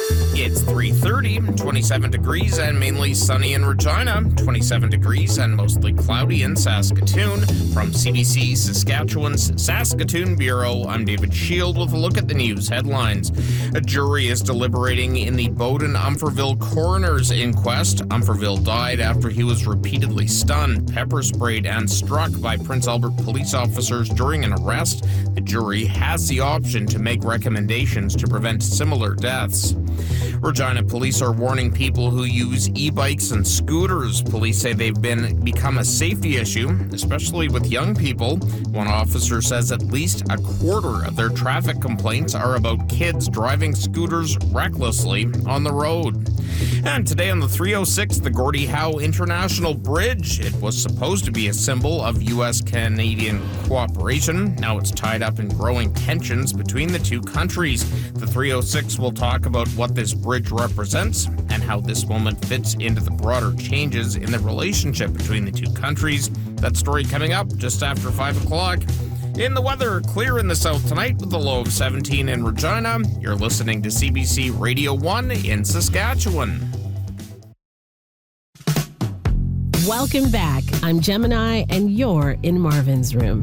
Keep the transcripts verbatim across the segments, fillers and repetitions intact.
It's three thirty, twenty-seven degrees and mainly sunny in Regina, twenty-seven degrees and mostly cloudy in Saskatoon. From C B C Saskatchewan's Saskatoon Bureau, I'm David Shield with a look at the news headlines. A jury is deliberating in the Bowden-Umferville coroner's inquest. Umferville died after he was repeatedly stunned, pepper sprayed, and struck by Prince Albert police officers during an arrest. The jury has the option to make recommendations to prevent similar deaths. Regina police are warning people who use e-bikes and scooters. Police say they've been become a safety issue, especially with young people. One officer says at least a quarter of their traffic complaints are about kids driving scooters recklessly on the road. And today on the three oh six, the Gordie Howe International Bridge. It was supposed to be a symbol of U S Canadian cooperation. Now it's tied up in growing tensions between the two countries. The three oh six will talk about what this bridge represents and how this moment fits into the broader changes in the relationship between the two countries. That story coming up just after five o'clock. In the weather, clear in the south tonight with a low of seventeen in Regina. You're listening to C B C Radio one in Saskatchewan. Welcome back. I'm Gemini, and you're in Marvin's Room.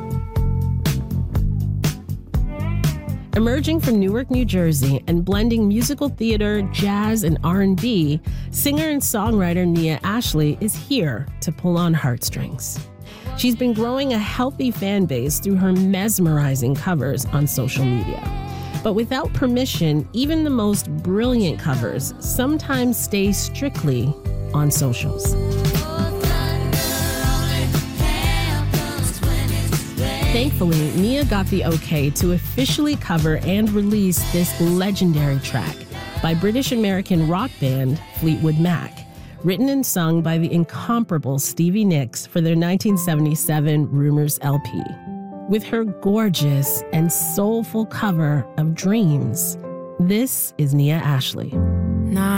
Emerging from Newark, New Jersey, and blending musical theater, jazz, and R and B, singer and songwriter Nia Ashley is here to pull on heartstrings. She's been growing a healthy fan base through her mesmerizing covers on social media. But without permission, even the most brilliant covers sometimes stay strictly on socials. Thankfully, Nia got the okay to officially cover and release this legendary track by British-American rock band Fleetwood Mac, written and sung by the incomparable Stevie Nicks for their nineteen seventy-seven Rumors L P. With her gorgeous and soulful cover of Dreams, this is Nia Ashley. Nah.